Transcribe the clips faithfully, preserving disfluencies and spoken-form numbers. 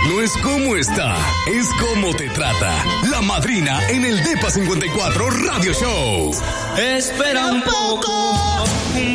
no es cómo está, es cómo te trata. La Madrina en el Depa cincuenta y cuatro Radio Show. Espera un poco, un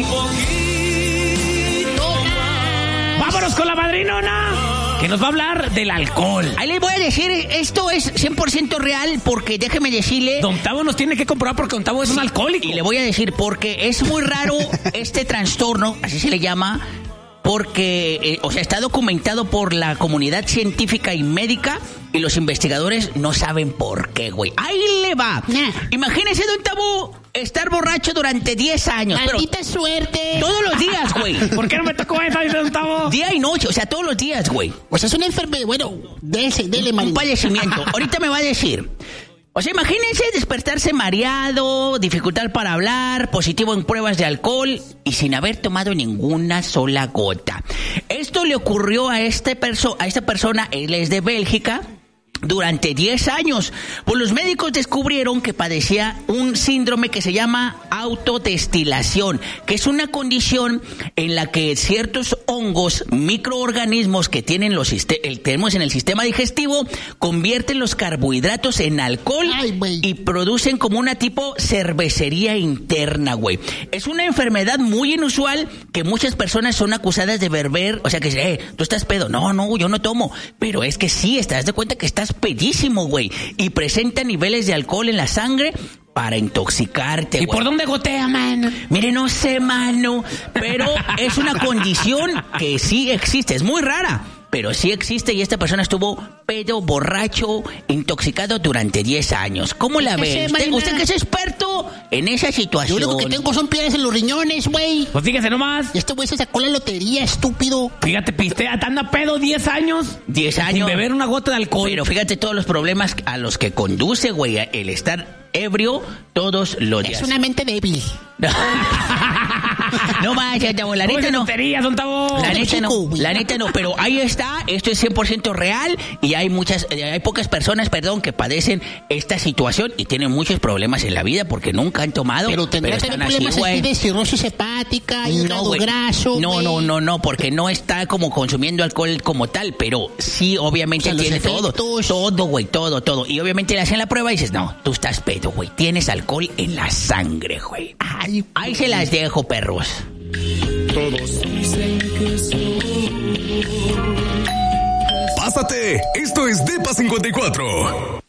poquito más. Vámonos con la madrinona, que nos va a hablar del alcohol. Ahí les voy a decir, esto es cien por ciento real, porque déjeme decirle... Don Tavo nos tiene que comprobar porque Don Tavo es un alcohólico. Y le voy a decir, porque es muy raro este trastorno, así se le llama, porque, eh, o sea, está documentado por la comunidad científica y médica, y los investigadores no saben por qué, güey. Ahí le va. Nah. Imagínese, Don Tavo, estar borracho durante diez años. Maldita pero suerte. todos los días, güey. ¿Por qué no me tocó esa, dice Don Tavo? Día y noche, o sea, todos los días, güey. O sea, es una enfermedad. Bueno, dele, dele, Un Marina. padecimiento. Ahorita me va a decir. O sea, imagínense despertarse mareado, dificultad para hablar, positivo en pruebas de alcohol y sin haber tomado ninguna sola gota. Esto le ocurrió a, este perso- a esta persona, él es de Bélgica, durante diez años. Pues los médicos descubrieron que padecía un síndrome que se llama autodestilación, que es una condición en la que ciertos hongos, microorganismos que tienen los siste- el, tenemos en el sistema digestivo, convierten los carbohidratos en alcohol. Ay, güey. Y producen como una tipo cervecería interna, güey. Es una enfermedad muy inusual que muchas personas son acusadas de beber, o sea que, eh, tú estás pedo. No, no, yo no tomo. Pero es que sí, estás de cuenta que estás pedísimo, güey. Y presenta niveles de alcohol en la sangre para intoxicarte, ¿Y güey. por dónde gotea, mano? Mire, no sé, mano, pero es una condición que sí existe, es muy rara, pero sí existe y esta persona estuvo pedo, borracho, intoxicado durante diez años. ¿Cómo la ¿Qué ve? sé, Usted, Marina? usted que es experto en esa Yo situación. lo único que tengo son piedras en los riñones, güey. Pues fíjese nomás. Y este güey se sacó la lotería, estúpido. Fíjate, pistea, anda pedo diez años. diez años. Sin beber una gota de alcohol. Pero fíjate todos los problemas a los que conduce, güey, el estar ebrio todos los días. Es una mente débil. No vaya, chavo, la ¿Cómo neta es no. tonterías, Don Tavo? La neta no, chico, güey. la neta no, pero ahí está, esto es cien por ciento real y hay muchas, eh, hay pocas personas, perdón, que padecen esta situación y tienen muchos problemas en la vida porque nunca han tomado. Pero tendrá que tener están así, problemas güey. así de cirrosis hepática, hígado güey. graso. No, güey. no, no, no, porque no está como consumiendo alcohol como tal, pero sí, obviamente O sea, los tiene todo. efectos. Todo, güey, todo, todo. Y obviamente le hacen la prueba y dices, no, tú estás pedo, güey. Tienes alcohol en la sangre, güey. Ay, Ahí se las dejo, perros. Todos dicen que soy. Pásate, esto es Depa cincuenta y cuatro.